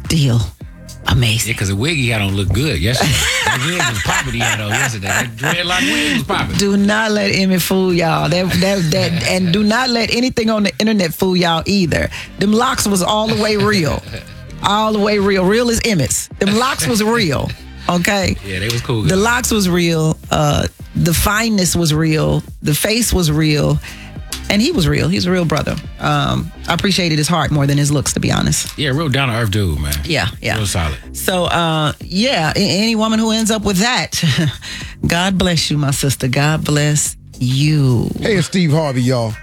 Still amazing. Yeah, because the wig he had on looked good yesterday. That wig was popping he had on yesterday. That dreadlock wig was popping. Do not let Emmett fool y'all. And do not let anything on the internet fool y'all either. Them locks was all the way real. All the way real. Real as Emmett's. Them locks was real. Okay? Yeah, they was cool. The locks was real. The fineness was real. The face was real. And he was real. He's a real brother. I appreciated his heart more than his looks, to be honest. Yeah, real down to earth dude, man. Yeah. Real solid. So, any woman who ends up with that, God bless you, my sister. God bless you. Hey, it's Steve Harvey, y'all.